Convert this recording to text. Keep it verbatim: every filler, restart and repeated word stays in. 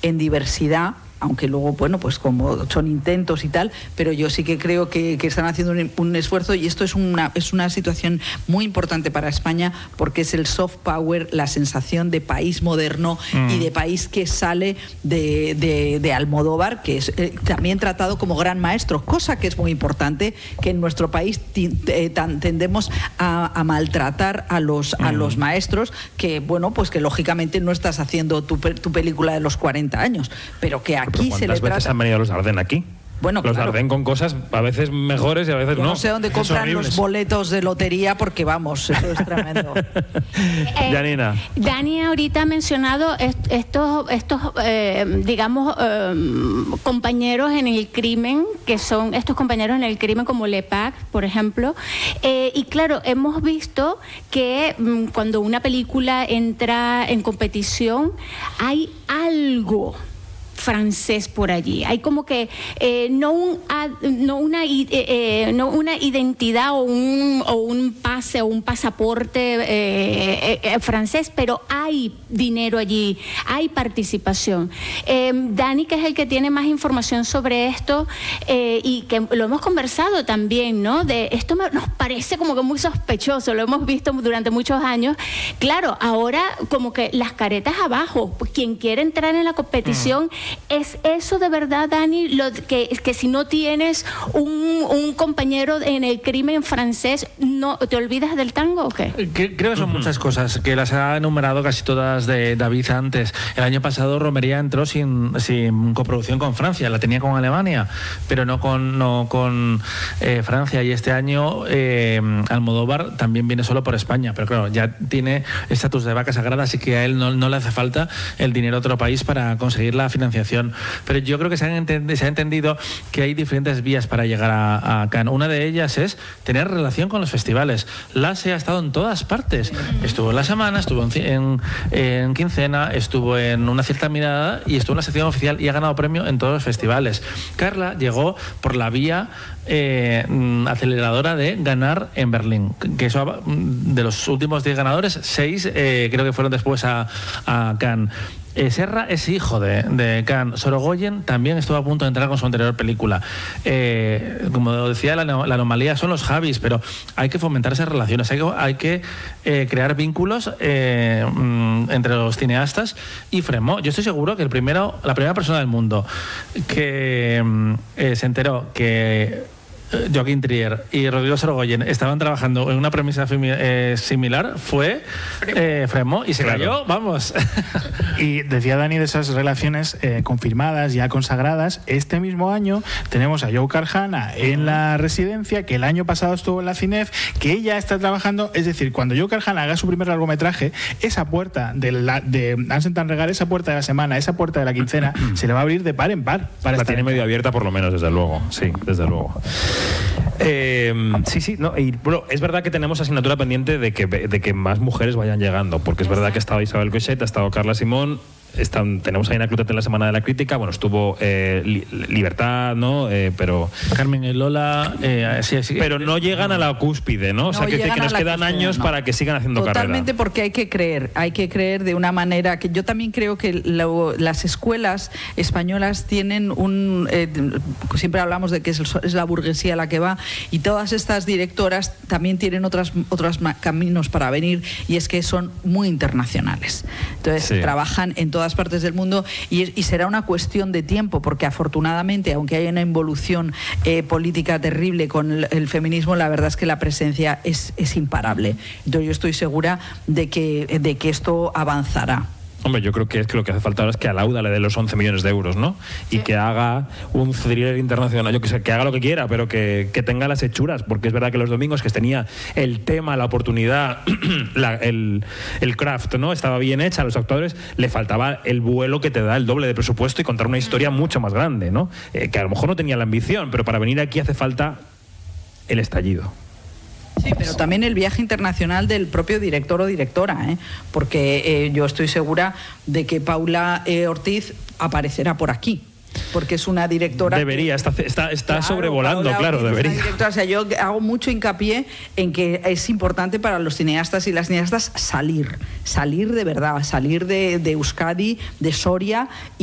en diversidad, aunque luego, bueno, pues como son intentos y tal, pero yo sí que creo que, que están haciendo un, un esfuerzo, y esto es una, es una situación muy importante para España, porque es el soft power, la sensación de país moderno mm. y de país que sale de, de, de Almodóvar, que es eh, también tratado como gran maestro, cosa que es muy importante, que en nuestro país eh, tendemos a, a maltratar a los, mm. a los maestros, que bueno, pues que lógicamente no estás haciendo tu, tu película de los cuarenta años, pero que aquí se le ¿Cuántas veces trata... han venido los Ardenne aquí? Bueno, los claro. Ardenne con cosas a veces mejores y a veces Yo no. no sé dónde compran los boletos de lotería, porque vamos, eso es tremendo. eh, Janina. Dani ahorita ha mencionado est estos, estos eh, digamos, eh, compañeros en el crimen, que son estos compañeros en el crimen como Lepac, por ejemplo. Eh, y claro, hemos visto que mm, cuando una película entra en competición, hay algo francés por allí. Hay como que eh, no, un, no, una, eh, eh, no una identidad o un, o un pase o un pasaporte eh, eh, francés, pero hay dinero allí, hay participación. Eh, Dani, que es el que tiene más información sobre esto eh, y que lo hemos conversado también, ¿no? De esto me, nos parece como que muy sospechoso, lo hemos visto durante muchos años. Claro, ahora como que las caretas abajo, quien quiere entrar en la competición, mm. ¿es eso de verdad, Dani, lo que, que si no tienes un, un compañero en el crimen francés, no te olvidas del tango o qué? Que, creo que son uh-huh. muchas cosas, que las ha enumerado casi todas de David antes. El año pasado Romería entró sin, sin coproducción con Francia, la tenía con Alemania, pero no con, no con eh, Francia. Y este año eh, Almodóvar también viene solo por España, pero claro, ya tiene estatus de vaca sagrada, así que a él no, no le hace falta el dinero de otro país para conseguir la financiación. Pero yo creo que se, han ent- se ha entendido que hay diferentes vías para llegar a, a Cannes. Una de ellas es tener relación con los festivales. Lasse ha estado en todas partes. Estuvo en La Semana, estuvo en, en, en Quincena, estuvo en Una cierta mirada y estuvo en la sección oficial y ha ganado premio en todos los festivales. Carla llegó por la vía eh, aceleradora de ganar en Berlín, que eso, de los últimos diez ganadores, seis eh, creo que fueron después a, a Cannes. Eh, Serra es hijo de, de Cannes. Sorogoyen también estuvo a punto de entrar con su anterior película. Eh, como decía, la, la anomalía son los Javis, pero hay que fomentar esas relaciones, hay que, hay que eh, crear vínculos eh, entre los cineastas y Frémaux. Yo estoy seguro que el primero, la primera persona del mundo que eh, se enteró que Joaquín Trier y Rodrigo Sorogoyen estaban trabajando en una premisa eh, similar fue eh, Frémaux, y se claro. cayó, vamos. Y decía Dani de esas relaciones eh, confirmadas, ya consagradas. Este mismo año tenemos a Joe Carjana en La Residencia, que el año pasado estuvo en la Cinef, que ella está trabajando, es decir, cuando Joe Carjana haga su primer largometraje, esa puerta de, la, de Ansen tan Regal, esa puerta de la semana, esa puerta de la quincena, se le va a abrir de par en par. Para la tiene medio abierta por lo menos, desde luego, sí, desde luego. Eh, sí, sí, no, y bueno, es verdad que tenemos asignatura pendiente de que, de que más mujeres vayan llegando, porque es verdad que ha estado Isabel Coixet, ha estado Carla Simón, están, tenemos a Aina Clotet en la Semana de la Crítica, bueno, estuvo eh, li, Libertad, ¿no? Eh, pero Carmen y Lola, eh, sí, sí, pero no llegan a la cúspide, ¿no? O sea, no que, que nos quedan cúspide, años no. para que sigan haciendo Totalmente, carrera. Totalmente, porque hay que creer, hay que creer de una manera que yo también creo que lo, las escuelas españolas tienen un, eh, siempre hablamos de que es, es la burguesía la que va, y todas estas directoras también tienen otras, otros caminos para venir, y es que son muy internacionales. Entonces sí. trabajan en todas partes del mundo, y, y será una cuestión de tiempo, porque afortunadamente, aunque hay una involución eh, política terrible con el, el feminismo, la verdad es que la presencia es, es imparable. Entonces yo estoy segura de que, de que esto avanzará. Hombre, yo creo que es que lo que hace falta ahora es que a Lauda le dé los once millones de euros, ¿no? Y sí. que haga un thriller internacional, yo que sé, que haga lo que quiera, pero que, que tenga las hechuras, porque es verdad que los domingos que tenía el tema, la oportunidad, la, el, el craft, ¿no? Estaba bien hecha, a los actores le faltaba el vuelo que te da el doble de presupuesto y contar una historia mucho más grande, ¿no? Eh, que a lo mejor no tenía la ambición, pero para venir aquí hace falta el estallido. Sí, pero también el viaje internacional del propio director o directora, ¿eh? Porque eh, yo estoy segura de que Paula eh, Ortiz aparecerá por aquí, porque es una directora... Debería, que, está, está, está claro, sobrevolando, Paula claro, Ortiz debería. O sea, yo hago mucho hincapié en que es importante para los cineastas y las cineastas salir, salir de verdad, salir de, de Euskadi, de Soria...